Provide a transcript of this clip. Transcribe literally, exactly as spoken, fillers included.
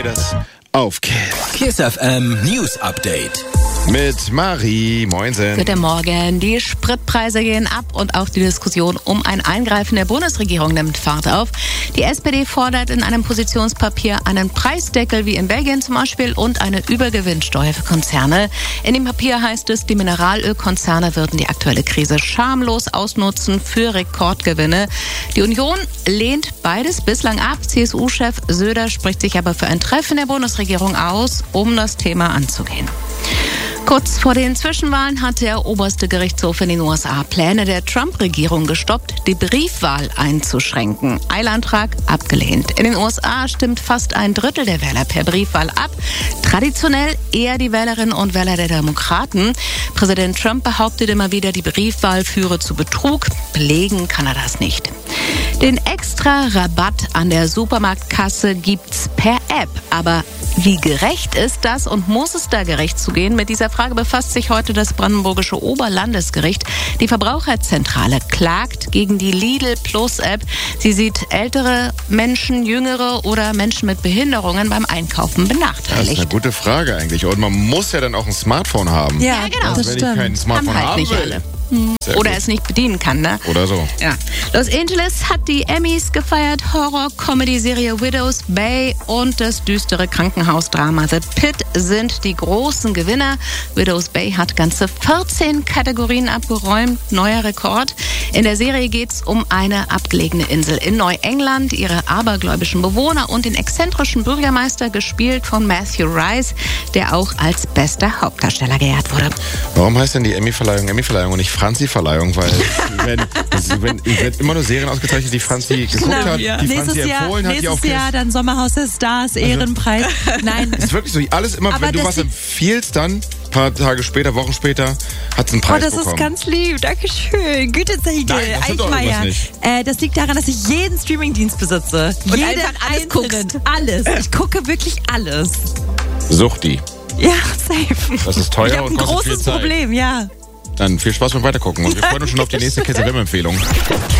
das auf Kiss. Kiss F M News Update. Mit Marie, moinsen. Guten Morgen. Die Spritpreise gehen ab und auch die Diskussion um ein Eingreifen der Bundesregierung nimmt Fahrt auf. Die S P D fordert in einem Positionspapier einen Preisdeckel wie in Belgien zum Beispiel und eine Übergewinnsteuer für Konzerne. In dem Papier heißt es, die Mineralölkonzerne würden die aktuelle Krise schamlos ausnutzen für Rekordgewinne. Die Union lehnt beides bislang ab. C S U-Chef Söder spricht sich aber für ein Treffen der Bundesregierung aus, um das Thema anzugehen. Kurz vor den Zwischenwahlen hat der oberste Gerichtshof in den U S A Pläne der Trump-Regierung gestoppt, die Briefwahl einzuschränken. Eilantrag abgelehnt. In den U S A stimmt fast ein Drittel der Wähler per Briefwahl ab. Traditionell eher die Wählerinnen und Wähler der Demokraten. Präsident Trump behauptet immer wieder, die Briefwahl führe zu Betrug. Belegen kann er das nicht. Den extra Rabatt an der Supermarktkasse gibt's per App. Aber wie gerecht ist das und muss es da gerecht zugehen? Mit dieser Frage befasst sich heute das brandenburgische Oberlandesgericht. Die Verbraucherzentrale klagt gegen die Lidl Plus App. Sie sieht ältere Menschen, jüngere oder Menschen mit Behinderungen beim Einkaufen benachteiligt. Das ist eine gute Frage eigentlich. Und man muss ja dann auch ein Smartphone haben. Ja, genau. Also, wenn ich kein Smartphone Haben halt haben nicht will. alle. Oder es nicht bedienen kann, ne? Oder so. Ja. Los Angeles hat die Emmys gefeiert. Horror-Comedy-Serie Widow's Bay und das düstere Krankenhausdrama The Pit sind die großen Gewinner. Widow's Bay hat ganze vierzehn Kategorien abgeräumt. Neuer Rekord. In der Serie geht es um eine abgelegene Insel in Neuengland, ihre abergläubischen Bewohner und den exzentrischen Bürgermeister, gespielt von Matthew Rice, der auch als bester Hauptdarsteller geehrt wurde. Warum heißt denn die Emmy-Verleihung Emmy-Verleihung und nicht Franzi-Verleihung? Weil wenn, also wenn, werden immer nur Serien ausgezeichnet, die Franzi geguckt Genau, hat, ja. die Nächstes Franzi Jahr, empfohlen hat, die nächstes auf Kiss. Jahr dann Sommerhaus der Stars, Ehrenpreis. Nein, Das ist wirklich so, alles immer, Aber wenn du das was liegt- empfiehlst, dann ein paar Tage später, Wochen später, hat es einen oh, Preis das bekommen. ist ganz lieb. Dankeschön. Gütezeichen. Nein, das stimmt doch Eichmeier. irgendwas nicht. Äh, das liegt daran, dass ich jeden Streamingdienst besitze. Und Jeden einfach alles einzelnen. guckst. Alles. Ich gucke wirklich alles. Suchti. Ja, safe. Das ist teuer Ich habe und ein kostet viel großes Zeit. Problem, ja. Dann viel Spaß beim Weitergucken und wir freuen uns schon auf die nächste K Z M-Empfehlung.